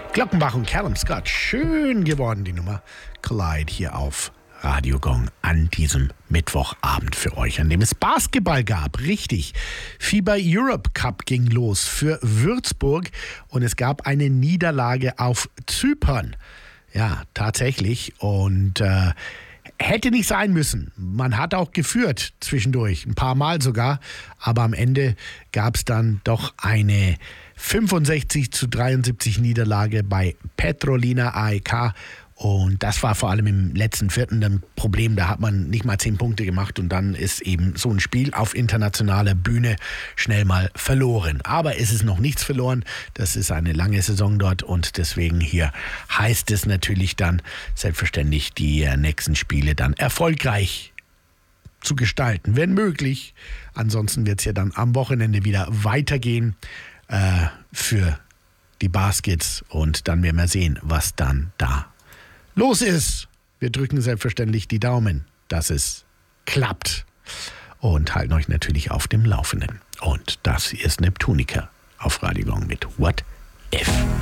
Glockenbach und Callum Scott, schön geworden die Nummer. Collide hier auf Radio Gong an diesem Mittwochabend für euch, an dem es Basketball gab. Richtig, FIBA Europe Cup ging los für Würzburg und es gab eine Niederlage auf Zypern. Ja, tatsächlich. Und hätte nicht sein müssen. Man hat auch geführt zwischendurch, ein paar Mal sogar. Aber am Ende gab es dann doch eine 65-73 Niederlage bei Petrolina AEK. Und das war vor allem im letzten Viertel ein Problem. Da hat man nicht mal 10 Punkte gemacht und dann ist eben so ein Spiel auf internationaler Bühne schnell mal verloren. Aber es ist noch nichts verloren. Das ist eine lange Saison dort und deswegen hier heißt es natürlich dann selbstverständlich, die nächsten Spiele dann erfolgreich zu gestalten, wenn möglich. Ansonsten wird es ja dann am Wochenende wieder weitergehen für die Baskets und dann werden wir sehen, was dann da los ist. Wir drücken selbstverständlich die Daumen, dass es klappt und halten euch natürlich auf dem Laufenden. Und das hier ist Neptunica auf Radio Gong mit What If.